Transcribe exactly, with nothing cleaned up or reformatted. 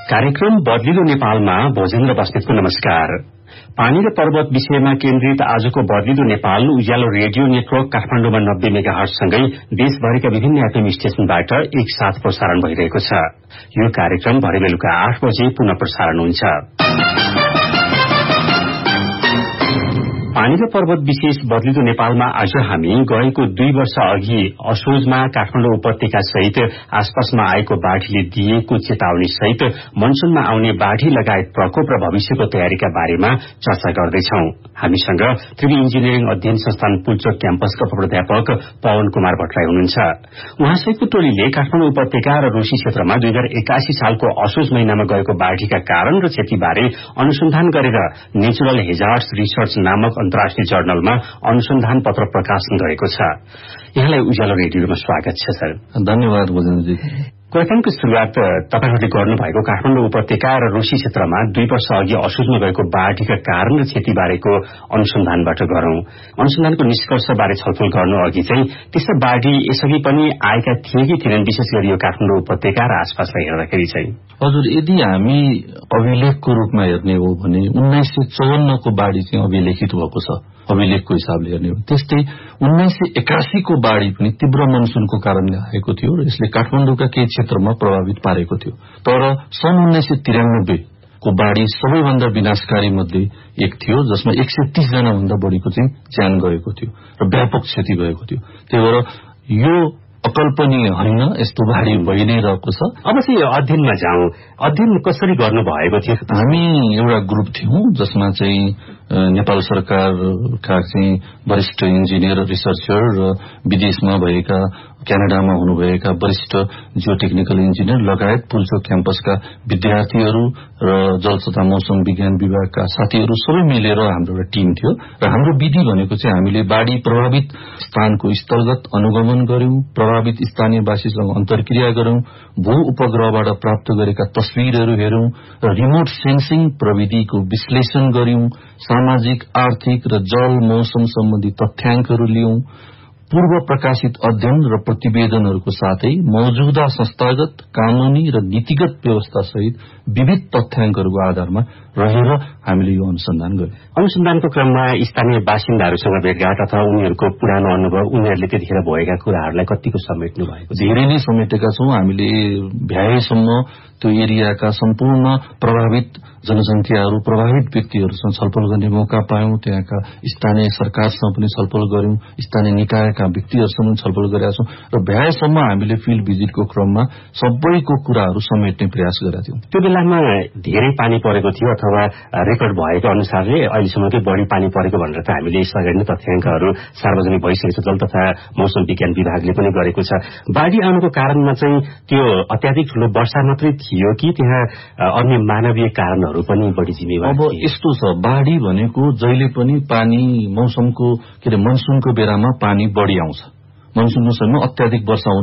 कार्यक्रम बदलिलो नेपालमा भोजेन्द्र बस्नेतको नमस्कार। पानी र पर्वत विषयमा केन्द्रित आजको बदलिलो नेपाल उज्यालो रेडियो नेटवर्क काठमाडौँमा नब्बे मेगा हर्जसँगै देशभरिका विभिन्न एफएम स्टेशनबाट एक साथ प्रसारण भइरहेको छ। यो कार्यक्रम भरे बेलुका आठ बजे पुनः प्रसारण हुन्छ। पानी र पर्वत विशेष बदलिदो नेपालमा आज हामी गएको दुई वर्ष अघि असोजमा काठमाडौँ उपत्यका सहित आसपासमा आएको बाढ़ीले दिएको चेतावनी सहित मनसूनमा आउने बाढ़ी लगायत प्रकोप र भविष्यको तयारीका बारेमा चर्चा गर्दैछौं। हामीसँग त्रिवी इन्जिनियरिङ अध्ययन संस्थान पुल्चोक क्याम्पसका प्राध्यापक पवन कुमार भट्टराई हुनुहुन्छ। उहाँसहितको टोलीले काठमाडौँ उपत्यका र रूसी क्षेत्रमा दुई हजार एकासी सालको असोज महिनामा गएको बाढ़ीका कारण र क्षतिबारे अनुसन्धान गरेर नेचुरल हेजार्ड्स रिसर्च नामक अन्तर्राष्ट्रिय जर्नलमा अनुसन्धान पत्र प्रकाशन गरेको छ। यहाँलाई उज्यालो रेडियोमा स्वागत छ सर। धन्यवाद भोजनजी। कार्यक्रमको शुरूआत तपाईहरुले गर्नुभएको काठमाडौँ उपत्यका र रूसी क्षेत्रमा दुई वर्ष अघि असोजमा गएको बाढ़ीका कारण र क्षतिबारेको अनुसन्धानबाट गरौं। अनुसन्धानको निष्कर्षबारे छलफल गर्नु अघि चाहिँ त्यस्ता बाढ़ी यसअघि पनि आएका थिए कि थिएनन्, विशेष गरी यो काठमाडौँ उपत्यका र आसपासलाई हेर्दाखेरि चाहिँ? हजुर, यदि हामी अभिलेखको रूपमा हेर्ने हो भने उन्नाइस सय चौवन्नको बाढ़ी चाहिँ अभिलेखित भएको छ। अभिलेखको हिसाबले हेर्ने हो त्यस्तै उन्नाइस सय एकासी को बाढ़ी पनि तीव्र मनसूनको कारणले आएको थियो र यसले काठमाडौँका केही क्षेत्रमा प्रभावित पारेको थियो। तर सन् उन्नाइस सय त्रियानब्बे को बाढ़ी सबैभन्दा विनाशकारी मध्ये एक थियो, जसमा एक सय तीस जना भन्दा बढ़ीको चाहिँ ज्यान गएको थियो र व्यापक क्षति भएको थियो। त्यही भएर यो अकल्पनीय होइन, यस्तो बाढ़ी भइ नै रहेको छ। अब चाहिँ अध्ययनमा जाउँ। अध्ययन कसरी गर्नु भएको थियो? हामी एउटा ग्रुप थियौं जसमा चाहिँ नेपाल सरकारका चाहिँ वरिष्ठ इन्जिनियर रिसर्चर र विदेशमा भएका क्यानाडामा हुनुभएका वरिष्ठ जियो टेक्निकल इन्जिनियर लगायत पुल्चोक क्याम्पसका विद्यार्थीहरू र जल तथा मौसम विज्ञान विभागका साथीहरू सबै मिलेर हाम्रो एउटा टिम थियो र हाम्रो विधि भनेको चाहिँ हामीले बाढ़ी प्रभावित स्थानको स्थलगत अनुगमन गर्यौं, प्रभावित स्थानीयवासीसँग अन्तर्क्रिया गर्यौं, भू उपग्रहबाट प्राप्त गरेका तस्विरहरू हेर्यौं र रिमोट सेन्सिङ प्रविधिको विश्लेषण गर्यौं, सामाजिक आर्थिक र जल मौसम सम्बन्धी तथ्याङ्कहरू लियौं, पूर्व प्रकाशित अध्ययन र प्रतिवेदनहरूको साथै मौजूदा संस्थागत कानूनी र नीतिगत व्यवस्था सहित विविध तथ्याङ्कहरूको आधारमा रहेर हामीले यो अनुसन्धान गर्यौं। अनुसन्धानको क्रममा स्थानीय बासिन्दाहरूसँग भेटघाट अथवा उनीहरूको पुरानो अनुभव, उनीहरूले त्यतिखेर भएका कुराहरूलाई कतिको समेट्नु भएको? धेरै नै समेटेका छौं। हामीले भ्याएसम्म त्यो एरियाका सम्पूर्ण प्रभावित जनसंख्याहरू, प्रभावित व्यक्तिहरूसँग छलफल गर्ने मौका पायौं। त्यहाँका स्थानीय सरकारसँग पनि छलफल गर्यौं, स्थानीय निकायका व्यक्तिहरूसँग छलफल गरेका छौं र भ्याएसम्म हामीले फिल्ड भिजिटको क्रममा सबैको कुराहरू समेट्ने प्रयास गरेका थियौं। त्यो बेलामा धेरै पानी परेको थियो अथवा रेकर्ड भएको अनुसारले अहिलेसम्मकै बढ़ी पानी परेको भनेर त हामीले यसअगाडि नै तथ्याङ्कहरू सार्वजनिक भइसकेको छ। जल तथा मौसम विज्ञान विभागले पनि गरेको छ। बाढ़ी आउनुको कारणमा चाहिँ त्यो अत्याधिक ठूलो वर्षा मात्रै थियो कि त्यहाँ अन्य मानवीय कारणहरू पनि बढी जिम्मेवार? अब यस्तो छ, बाढ़ी भनेको जहिले पनि पानी मौसमको के अरे मनसूनको बेलामा पानी बढ़ी आउँछ। मनसूनको समयमा अत्याधिक वर्षा